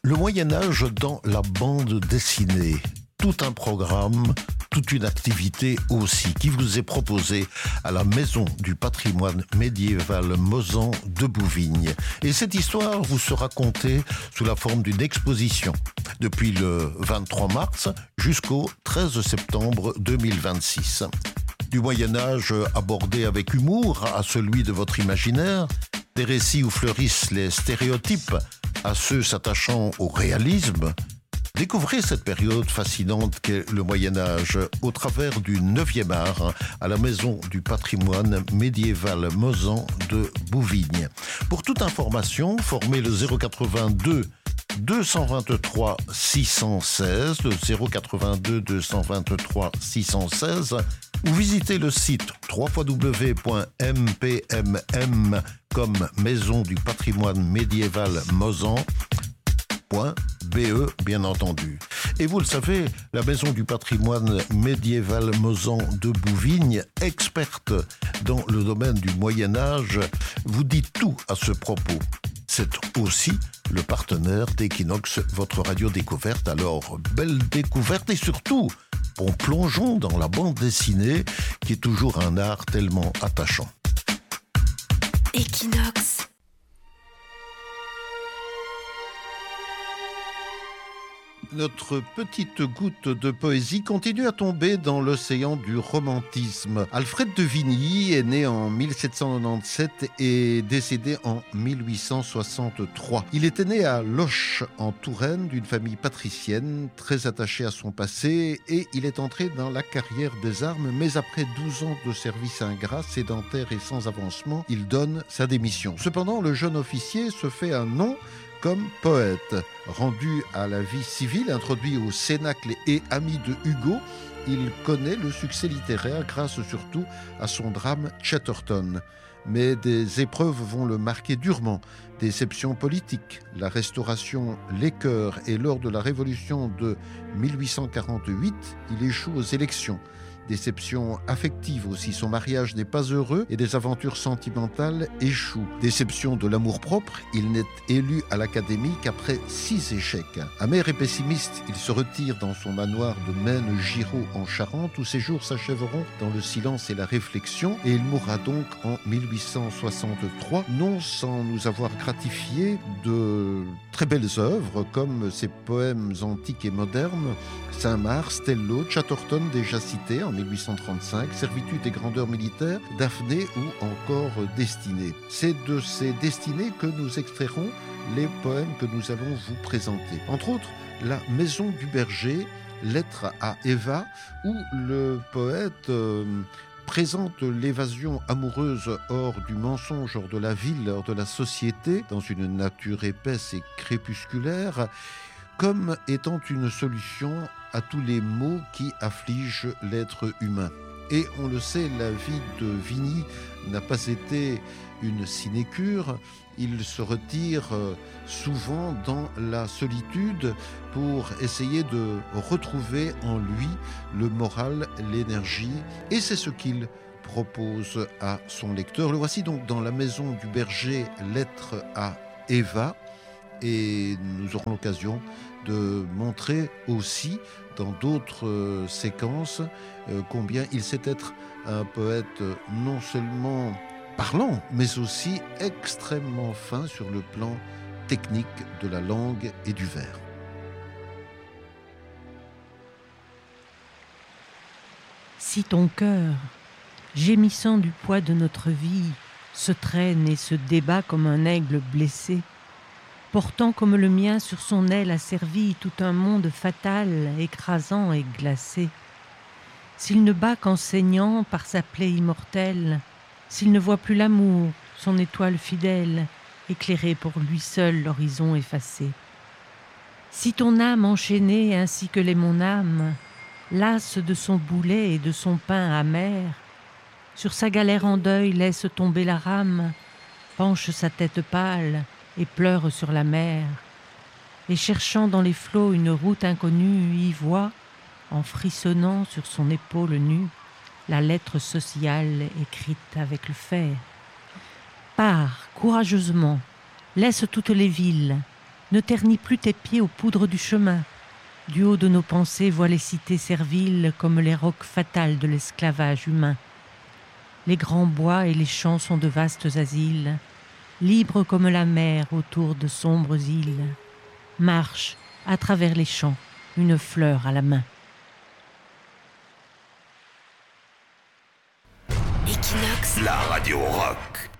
Le Moyen-Âge dans la bande dessinée. Tout un programme, toute une activité aussi qui vous est proposée à la Maison du patrimoine médiéval Mozan de Bouvignes. Et cette histoire vous sera contée sous la forme d'une exposition depuis le 23 mars jusqu'au 13 septembre 2026. Du Moyen-Âge abordé avec humour à celui de votre imaginaire, des récits où fleurissent les stéréotypes à ceux s'attachant au réalisme. Découvrez cette période fascinante qu'est le Moyen-Âge au travers du 9e art à la Maison du patrimoine médiéval Mozan de Bouvignes. Pour toute information, formez le 082 223 616, le 082 223 616, ou visitez le site www.mpmm comme Maison du patrimoine médiéval Mozan.be, bien entendu. Et vous le savez, la Maison du patrimoine médiéval Mozan de Bouvignes, experte dans le domaine du Moyen-Âge, vous dit tout à ce propos. C'est aussi le partenaire d'Equinox, votre radio découverte. Alors, belle découverte et surtout, plongeons dans la bande dessinée qui est toujours un art tellement attachant. Equinox. Notre petite goutte de poésie continue à tomber dans l'océan du romantisme. Alfred de Vigny est né en 1797 et décédé en 1863. Il était né à Loches, en Touraine, d'une famille patricienne, très attachée à son passé, et il est entré dans la carrière des armes, mais après 12 ans de service ingrat, sédentaire et sans avancement, il donne sa démission. Cependant, le jeune officier se fait un nom comme poète. Rendu à la vie civile, introduit au Cénacle et ami de Hugo, il connaît le succès littéraire grâce surtout à son drame Chatterton. Mais des épreuves vont le marquer durement. Déception politique, la Restauration, les cœurs, et lors de la Révolution de 1848, il échoue aux élections. Déception affective aussi, son mariage n'est pas heureux et des aventures sentimentales échouent. Déception de l'amour-propre, il n'est élu à l'Académie qu'après 6 échecs. Amer et pessimiste, il se retire dans son manoir de Maine-Giraud en Charente où ses jours s'achèveront dans le silence et la réflexion, et il mourra donc en 1863, non sans nous avoir gratifié de très belles œuvres comme ses poèmes antiques et modernes, Saint-Marc, Stello, Chatterton déjà cité en 1835, Servitude et grandeur militaire, Daphné ou encore Destinée. C'est de ces destinées que nous extrairons les poèmes que nous allons vous présenter. Entre autres, La Maison du Berger, Lettre à Eva, où le poète présente l'évasion amoureuse hors du mensonge, hors de la ville, hors de la société, dans une nature épaisse et crépusculaire, comme étant une solution à tous les maux qui affligent l'être humain. Et on le sait, la vie de Vigny n'a pas été une sinécure. Il se retire souvent dans la solitude pour essayer de retrouver en lui le moral, l'énergie. Et c'est ce qu'il propose à son lecteur. Le voici donc dans La Maison du Berger, Lettre à Eva. Et nous aurons l'occasion de montrer aussi dans d'autres séquences combien il sait être un poète non seulement parlant, mais aussi extrêmement fin sur le plan technique de la langue et du vers. Si ton cœur, gémissant du poids de notre vie, se traîne et se débat comme un aigle blessé, portant comme le mien sur son aile asservie tout un monde fatal, écrasant et glacé. S'il ne bat qu'en saignant par sa plaie immortelle, s'il ne voit plus l'amour, son étoile fidèle, éclairer pour lui seul l'horizon effacé. Si ton âme enchaînée ainsi que l'est mon âme, lasse de son boulet et de son pain amer, sur sa galère en deuil laisse tomber la rame, penche sa tête pâle, et pleure sur la mer, et cherchant dans les flots une route inconnue, y voit, en frissonnant sur son épaule nue, la lettre sociale écrite avec le fer. Pars courageusement, laisse toutes les villes, Ne ternis plus tes pieds aux poudres du chemin. Du haut de nos pensées, vois les cités serviles comme les rocs fatals de l'esclavage humain. Les grands bois et les champs sont de vastes asiles, libres comme la mer autour de sombres îles. Marche à travers les champs, une fleur à la main. Equinox, la radio rock.